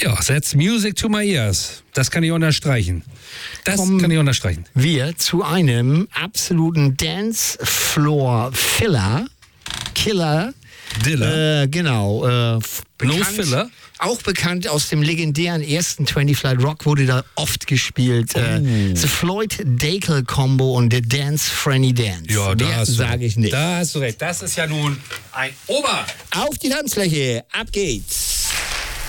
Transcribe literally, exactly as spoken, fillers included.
Ja, that's music to my ears. Das kann ich unterstreichen. Das Kommen kann ich unterstreichen. Wir zu einem absoluten Dance-Floor-Filler. Killer. Diller. Äh, genau. Äh, No Filler. Auch bekannt aus dem legendären ersten zwanzig Flight Rock wurde da oft gespielt. Oh. Äh, The Floyd Dacre Combo und The Dance Franny Dance. Ja, da Mehr hast du sage ich nicht. Da hast du recht. Das ist ja nun ein Ober. Auf die Tanzfläche. Ab geht's.